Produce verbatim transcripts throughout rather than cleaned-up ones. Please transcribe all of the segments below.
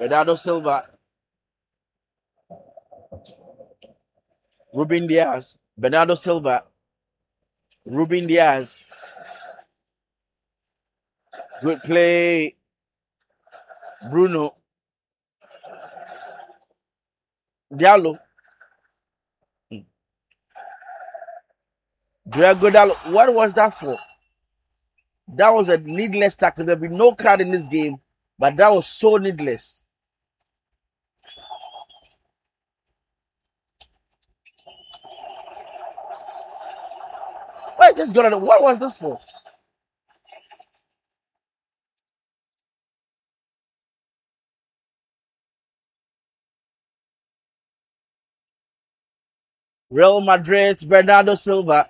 Bernardo Silva. Ruben Diaz. Bernardo Silva. Ruben Diaz. Good play. Bruno. Diallo. Diego Diallo. What was that for? That was a needless tackle. There'll be no card in this game, but that was so needless. Why just got on? What was this for? Real Madrid's Bernardo Silva.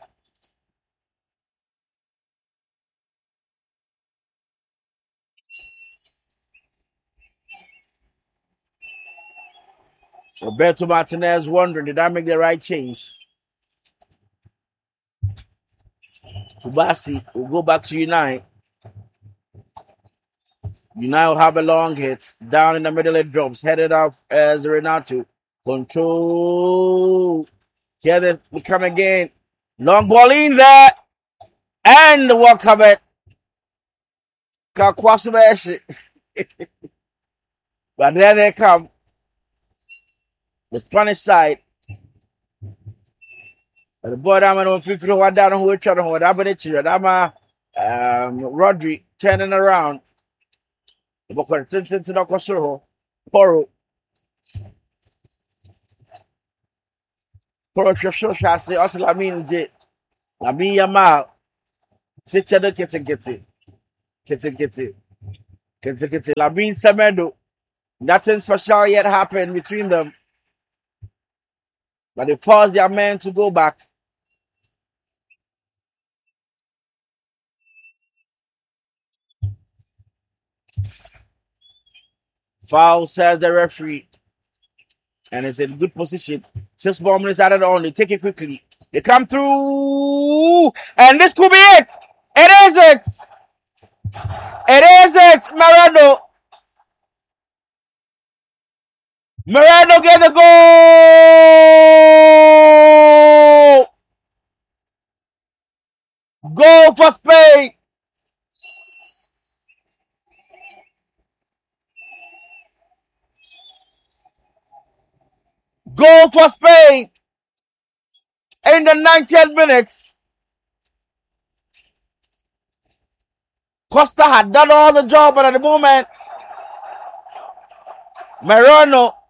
Roberto Martinez wondering, did I make the right change? Kubasi will go back to Unite. Unite will have a long hit. Down in the middle, it drops. Headed off as Renato. Control. Here they come again. Long ball in there. And the walk of it. But there they come. The Spanish side. The boy down on fifty one down who each other what happened to Adama um Rodri turning around. The book on Tintin to the Kosoro. Poro. Poro Shasho Shasi, also Lamin J. Lamin Yamal. Sit the kitty kitty. Kitty kitty. Kitty kitty. Lamin Semedo. Nothing special yet happened between them. But they force their men to go back. Foul, says the referee. And it's in good position. Six more minutes added on. They take it quickly. They come through. And this could be it. It is it. It is it. Marano. Marano get the goal. Goal for Spain. Goal for Spain. In the ninetieth minute. Costa had done all the job, but at the moment, Marano